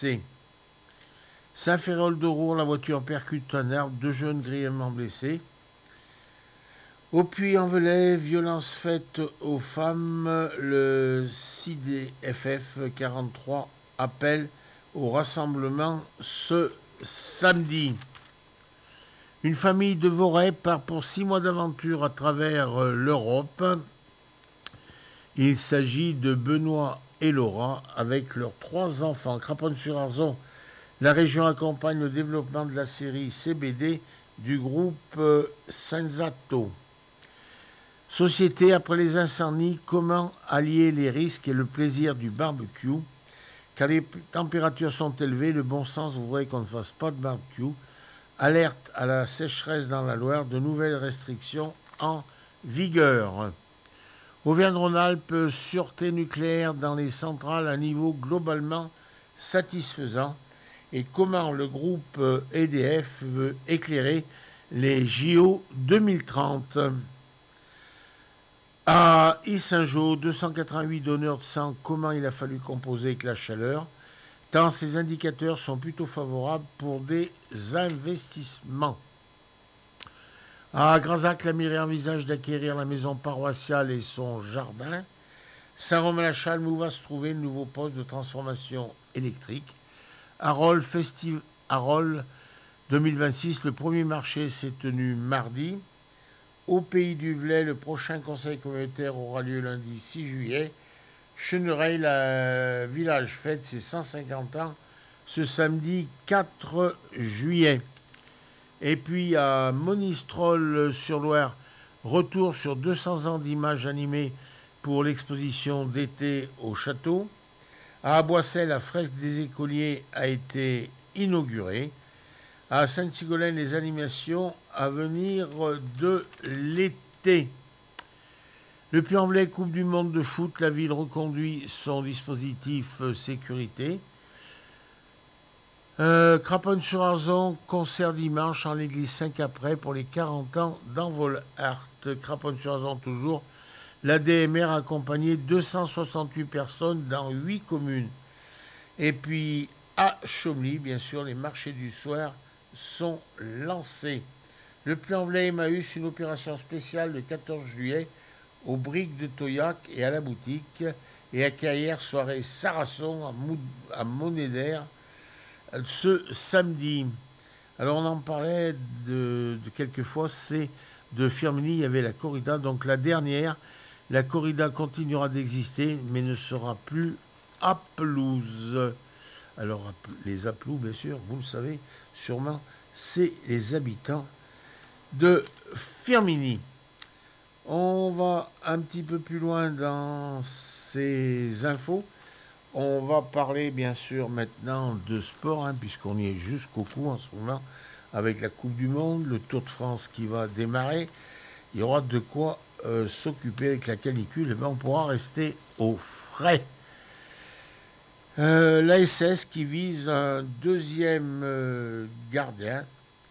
blessés. Saint-Féréol-de-Roure, la voiture percute un arbre, 2 jeunes grièvement blessés. Au Puy-en-Velay, violence faite aux femmes, le CIDFF 43 appelle au rassemblement ce samedi. Une famille de Voray part pour 6 mois d'aventure à travers l'Europe. Il s'agit de Benoît et Laura avec leurs 3 enfants. Craponne-sur-Arzon, la région accompagne le développement de la série CBD du groupe Senzato. Société, après les incendies, comment allier les risques et le plaisir du barbecue? Car les températures sont élevées, le bon sens voudrait qu'on ne fasse pas de barbecue. Alerte à la sécheresse dans la Loire, de nouvelles restrictions en vigueur. Auvergne-Rhône-Alpes, sûreté nucléaire dans les centrales à niveau globalement satisfaisant. Et comment le groupe EDF veut éclairer les JO 2030. À Yssingeaux, 288 donneurs de sang, comment il a fallu composer avec la chaleur, tant ces indicateurs sont plutôt favorables pour des investissements. À Grazac, la mairie envisage d'acquérir la maison paroissiale et son jardin. Saint-Romain-la-Chalme, où va se trouver le nouveau poste de transformation électrique. Arol 2026, le premier marché s'est tenu mardi. Au Pays du Velay, le prochain conseil communautaire aura lieu lundi 6 juillet. Chenereil, la village fête ses 150 ans ce samedi 4 juillet. Et puis à Monistrol-sur-Loire, retour sur 200 ans d'images animées pour l'exposition d'été au château. À Aboissey, la fresque des écoliers a été inaugurée. À Sainte-Sigolène, les animations à venir de l'été. Le Puy-en-Velay, Coupe du Monde de foot, la ville reconduit son dispositif sécurité. Craponne-sur-Arzon, concert dimanche en l'église Saint-Caprais pour les 40 ans d'Envol Art. Craponne-sur-Arzon toujours. La DMR a accompagné 268 personnes dans 8 communes. Et puis à Chomly, bien sûr, les marchés du soir sont lancés. Le Puy-en-Velay Emmaüs, une opération spéciale le 14 juillet aux briques de Toyac et à la boutique. Et à Caillère, soirée Sarasson à Monédaire ce samedi. Alors on en parlait de quelques fois, c'est de Firminy, il y avait la corrida, donc la dernière. La corrida continuera d'exister, mais ne sera plus à pelouse. Alors les Aplous, bien sûr, vous le savez sûrement, c'est les habitants de Firminy. On va un petit peu plus loin dans ces infos. On va parler bien sûr maintenant de sport, puisqu'on y est jusqu'au cou en ce moment, avec la Coupe du Monde, le Tour de France qui va démarrer. Il y aura de quoi s'occuper avec la canicule, et bien on pourra rester au frais. L'ASS qui vise un deuxième gardien.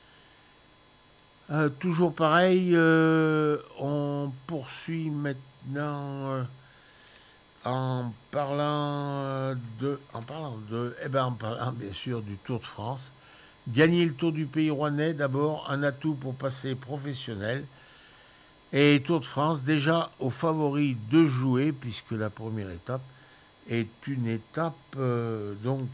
Toujours pareil, on poursuit maintenant en parlant bien sûr du Tour de France. Gagner le Tour du Pays Rouennais, d'abord, un atout pour passer professionnel. Et Tour de France, déjà aux favoris de jouer, puisque la première étape est une étape de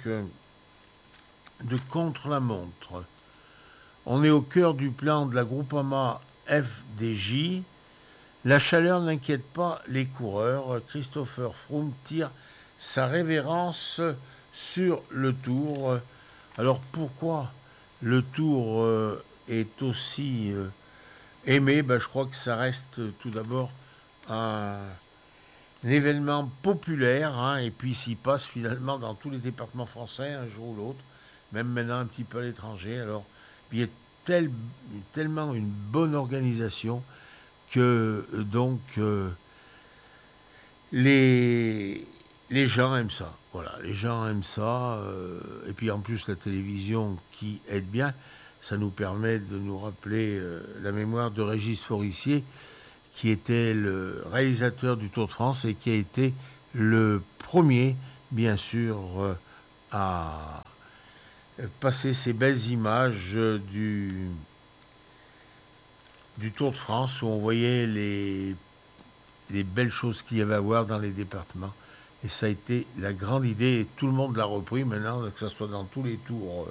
contre-la-montre. On est au cœur du plan de la Groupama FDJ. La chaleur n'inquiète pas les coureurs. Christopher Froome tire sa révérence sur le Tour. Alors pourquoi le Tour est aussi aimé? Je crois que ça reste tout d'abord un événement populaire, et puis s'il passe finalement dans tous les départements français un jour ou l'autre, même maintenant un petit peu à l'étranger. Alors il y a tellement une bonne organisation que donc les gens aiment ça. Voilà, les gens aiment ça. Et puis en plus la télévision qui aide bien, ça nous permet de nous rappeler la mémoire de Régis Forissier, qui était le réalisateur du Tour de France et qui a été le premier, bien sûr, à passer ces belles images du Tour de France où on voyait les belles choses qu'il y avait à voir dans les départements. Et ça a été la grande idée, et tout le monde l'a repris maintenant, que ce soit dans tous les tours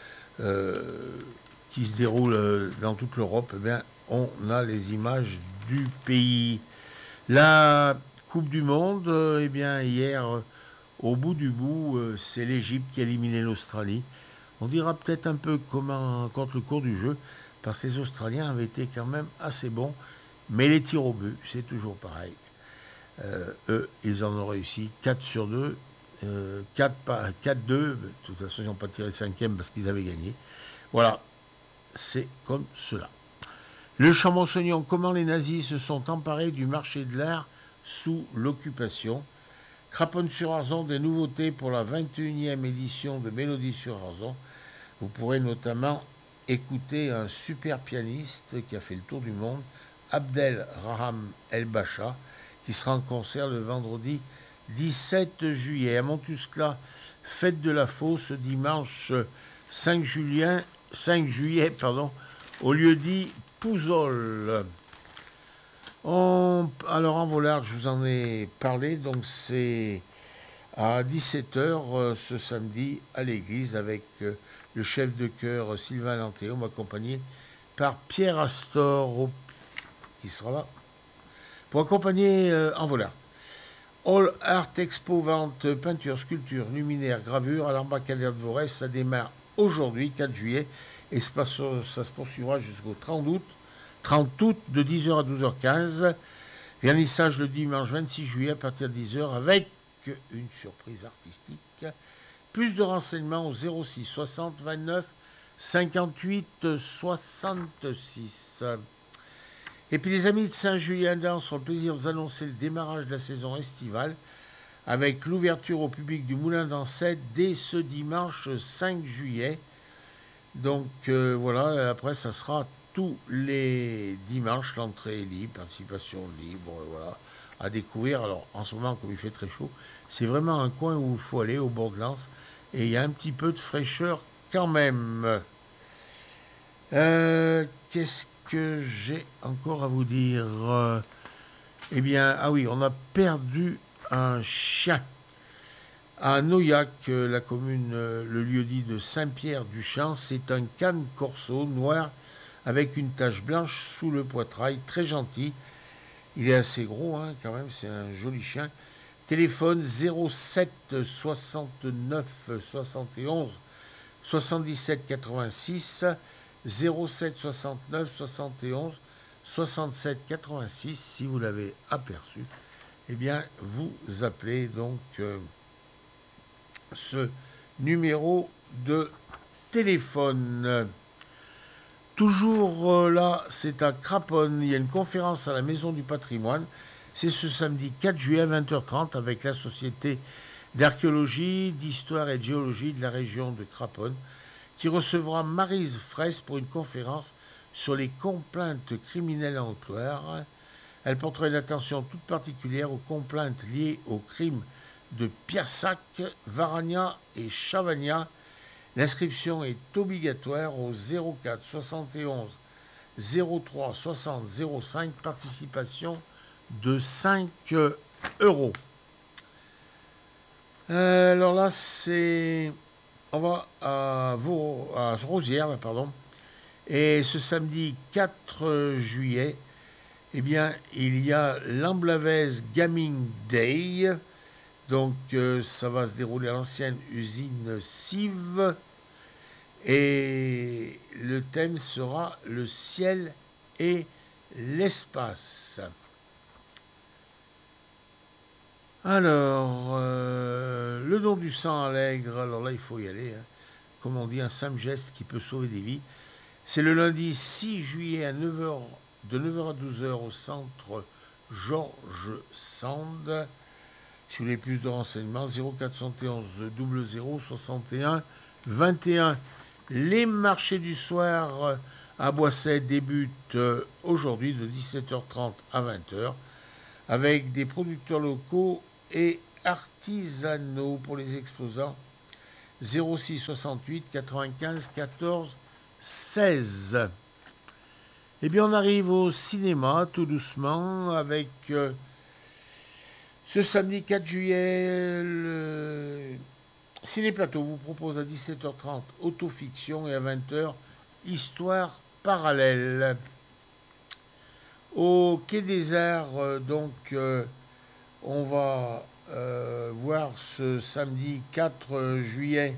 qui se déroulent dans toute l'Europe. Eh bien, on a les images du pays. La Coupe du Monde, eh bien, hier, au bout du bout, c'est l'Égypte qui a éliminé l'Australie. On dira peut-être un peu comment contre le cours du jeu, parce que les Australiens avaient été quand même assez bons, mais les tirs au but, c'est toujours pareil. Eux, ils en ont réussi 4 sur 2, 4-2, de toute façon, ils n'ont pas tiré le cinquième parce qu'ils avaient gagné. Voilà, c'est comme cela. Le Champollion, comment les nazis se sont emparés du marché de l'art sous l'occupation. Craponne-sur-Arzon, des nouveautés pour la 21e édition de Mélodie sur Arzon. Vous pourrez notamment écouter un super pianiste qui a fait le tour du monde, Abdel Raham El Bacha, qui sera en concert le vendredi 17 juillet. À Montuscla, fête de la Fosse, dimanche 5 juillet, au lieu-dit Pouzol. Alors en volard, je vous en ai parlé, donc c'est à 17h ce samedi à l'église avec le chef de chœur Sylvain Lantéum, accompagné par Pierre Astor, qui sera là, pour accompagner en volard. All Art Expo, vente, peinture, sculpture, luminaire, gravure à l'embarcadère de Vorès. Ça démarre aujourd'hui, 4 juillet, et ça se poursuivra jusqu'au 30 août de 10h à 12h15. Vernissage le dimanche 26 juillet à partir de 10h avec une surprise artistique. Plus de renseignements au 06 60 29 58 66. Et puis les amis de Saint-Julien-d'Ans ont le plaisir de vous annoncer le démarrage de la saison estivale avec l'ouverture au public du Moulin d'Ancette dès ce dimanche 5 juillet. Donc voilà, après ça sera tous les dimanches, l'entrée est libre, participation libre, voilà, à découvrir. Alors en ce moment, comme il fait très chaud, c'est vraiment un coin où il faut aller au bord de l'Anse et il y a un petit peu de fraîcheur quand même. Qu'est-ce que j'ai encore à vous dire? Eh bien, ah oui, on a perdu un chien. À Noyac, la commune, le lieu-dit de Saint-Pierre-du-Champ, c'est un cane corso noir avec une tache blanche sous le poitrail, très gentil. Il est assez gros, hein, quand même, c'est un joli chien. Téléphone 07 69 71 77 86 07 69 71 67 86. Si vous l'avez aperçu, eh bien, vous appelez donc ce numéro de téléphone. Toujours là, c'est à Craponne. Il y a une conférence à la Maison du Patrimoine. C'est ce samedi 4 juillet à 20h30 avec la Société d'archéologie, d'histoire et de géologie de la région de Craponne qui recevra Maryse Fraisse pour une conférence sur les complaintes criminelles en Haute-Loire. Elle portera une attention toute particulière aux complaintes liées aux crimes de Piersac, Varagna et Chavagna. L'inscription est obligatoire au 04 71 03 60 05, participation de 5 euros. Alors là, c'est... On va à Rosières, pardon. Et ce samedi 4 juillet, eh bien, il y a l'Amblavez Gaming Day. Donc, ça va se dérouler à l'ancienne usine Cive. Et le thème sera le ciel et l'espace. Alors, le don du sang allègre, alors là, il faut y aller. Hein. Comme on dit, un simple geste qui peut sauver des vies. C'est le lundi 6 juillet à 9h, de 9h à 12h au centre Georges Sand. Si vous voulez plus de renseignements, 0471 00 61 21. Les marchés du soir à Boisset débutent aujourd'hui de 17h30 à 20h avec des producteurs locaux et artisanaux pour les exposants. 06 68 95 14 16. Eh bien, on arrive au cinéma tout doucement avec ce samedi 4 juillet, le Ciné Plateau vous propose à 17h30 Autofiction et à 20h Histoire parallèle. Au Quai des Arts, on va voir ce samedi 4 juillet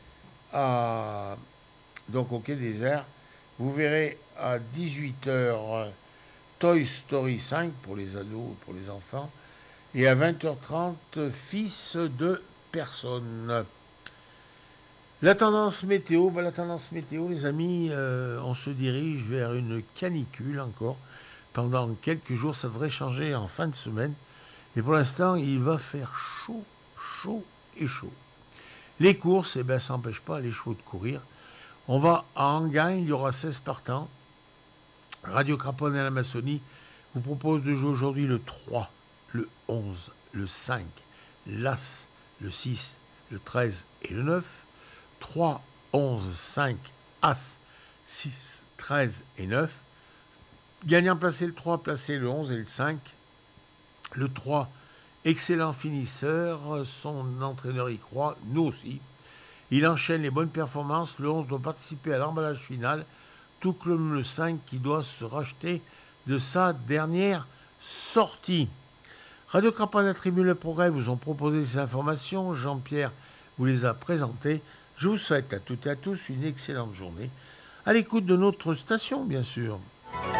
au Quai des Arts. Vous verrez à 18h Toy Story 5 pour les ados et pour les enfants. Et à 20h30 Fils de personne. La tendance météo, les amis, on se dirige vers une canicule encore. Pendant quelques jours, ça devrait changer en fin de semaine. Mais pour l'instant, il va faire chaud, chaud et chaud. Les courses, ça n'empêche pas les chevaux de courir. On va à Enghien, il y aura 16 partants. Radio Craponne et la Maçonnie vous propose de jouer aujourd'hui le 3, le 11, le 5, l'As, le 6, le 13 et le 9. 3, 11, 5, As, 6, 13 et 9. Gagnant placé le 3, placé le 11 et le 5. Le 3, excellent finisseur, son entraîneur y croit, nous aussi. Il enchaîne les bonnes performances, le 11 doit participer à l'emballage final, tout comme le 5 qui doit se racheter de sa dernière sortie. Radio Craponne attribue le progrès, vous ont proposé ces informations, Jean-Pierre vous les a présentées. Je vous souhaite à toutes et à tous une excellente journée, à l'écoute de notre station bien sûr.